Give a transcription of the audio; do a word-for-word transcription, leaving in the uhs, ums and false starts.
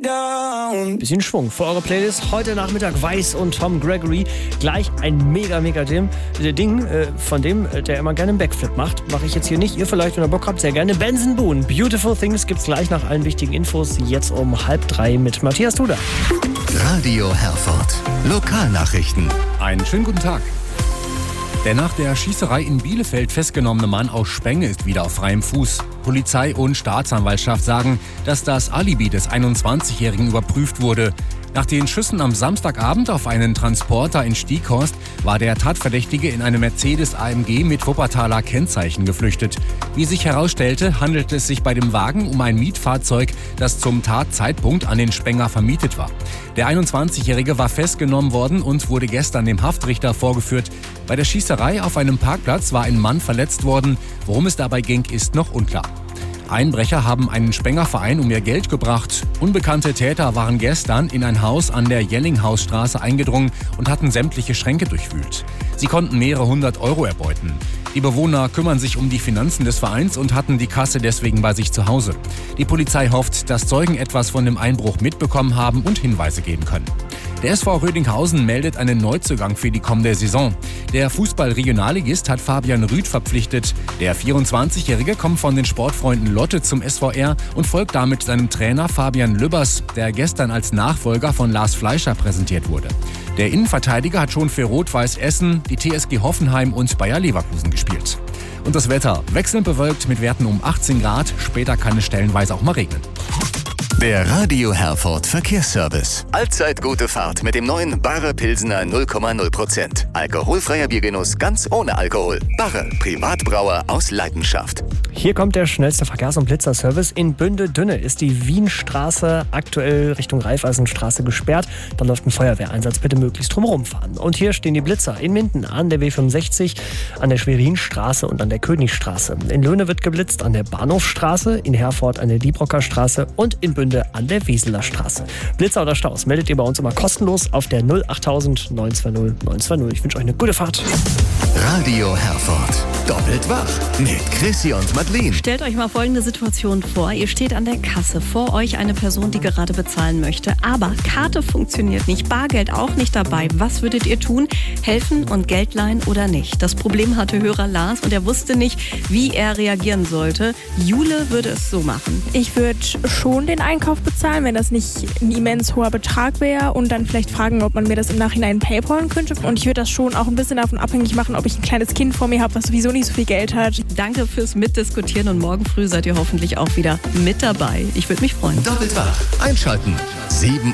down. Bisschen Schwung für eure Playlist. Heute Nachmittag Weiß und Tom Gregory. Gleich ein mega, mega Ding, Ding äh, von dem, der immer gerne einen Backflip macht. Mache ich jetzt hier nicht. Ihr vielleicht, wenn ihr Bock habt, sehr gerne. Benson Boone. Beautiful Things gibt's gleich nach allen wichtigen Infos. Jetzt um halb drei mit Matthias Duda. Radio Herford. Lokalnachrichten. Einen schönen guten Tag. Der nach der Schießerei in Bielefeld festgenommene Mann aus Spenge ist wieder auf freiem Fuß. Polizei und Staatsanwaltschaft sagen, dass das Alibi des einundzwanzigjährigen überprüft wurde. Nach den Schüssen am Samstagabend auf einen Transporter in Stieghorst war der Tatverdächtige in einem Mercedes A M G mit Wuppertaler Kennzeichen geflüchtet. Wie sich herausstellte, handelte es sich bei dem Wagen um ein Mietfahrzeug, das zum Tatzeitpunkt an den Spenger vermietet war. Der einundzwanzigjährige war festgenommen worden und wurde gestern dem Haftrichter vorgeführt. Bei der Schießerei auf einem Parkplatz war ein Mann verletzt worden. Worum es dabei ging, ist noch unklar. Einbrecher haben einen Spengerverein um ihr Geld gebracht. Unbekannte Täter waren gestern in ein Haus an der Jellinghausstraße eingedrungen und hatten sämtliche Schränke durchwühlt. Sie konnten mehrere hundert Euro erbeuten. Die Bewohner kümmern sich um die Finanzen des Vereins und hatten die Kasse deswegen bei sich zu Hause. Die Polizei hofft, dass Zeugen etwas von dem Einbruch mitbekommen haben und Hinweise geben können. Der S V Rödinghausen meldet einen Neuzugang für die kommende Saison. Der Fußball-Regionalligist hat Fabian Rüth verpflichtet. Der vierundzwanzigjährige kommt von den Sportfreunden Lotte zum S V R und folgt damit seinem Trainer Fabian Lübbers, der gestern als Nachfolger von Lars Fleischer präsentiert wurde. Der Innenverteidiger hat schon für Rot-Weiß Essen, die T S G Hoffenheim und Bayer Leverkusen gespielt. Und das Wetter wechselnd bewölkt mit Werten um achtzehn Grad. Später kann es stellenweise auch mal regnen. Der Radio Herford Verkehrsservice. Allzeit gute Fahrt mit dem neuen Barre Pilsener null Komma null Prozent. Alkoholfreier Biergenuss ganz ohne Alkohol. Barre, Privatbrauer aus Leidenschaft. Hier kommt der schnellste Verkehrs- und Blitzerservice. In Bünde-Dünne ist die Wienstraße aktuell Richtung Raiffeisenstraße gesperrt. Da läuft ein Feuerwehreinsatz. Bitte möglichst drumherum fahren. Und hier stehen die Blitzer in Minden an der B fünfundsechzig, an der Schwerinstraße und an der Königstraße. In Löhne wird geblitzt an der Bahnhofstraße, in Herford an der Diebrocker Straße und in Bünde an der Weseler Straße. Blitzer oder Staus meldet ihr bei uns immer kostenlos auf der null achttausend neun zwei null neun zwei null. Ich wünsche euch eine gute Fahrt. Radio Herford. Doppelt wach mit Chrissy und Madeleine. Stellt euch mal folgende Situation vor. Ihr steht an der Kasse. Vor euch eine Person, die gerade bezahlen möchte. Aber Karte funktioniert nicht, Bargeld auch nicht dabei. Was würdet ihr tun? Helfen und Geld leihen oder nicht? Das Problem hatte Hörer Lars und er wusste nicht, wie er reagieren sollte. Jule würde es so machen. Ich würde schon den Einkauf bezahlen, wenn das nicht ein immens hoher Betrag wäre und dann vielleicht fragen, ob man mir das im Nachhinein paypalen könnte. Und ich würde das schon auch ein bisschen davon abhängig machen, ob ich ein kleines Kind vor mir habe, was sowieso nicht so viel Geld hat. Danke fürs Mitdiskutieren und morgen früh seid ihr hoffentlich auch wieder mit dabei. Ich würde mich freuen. Doppelt wach. Einschalten. sieben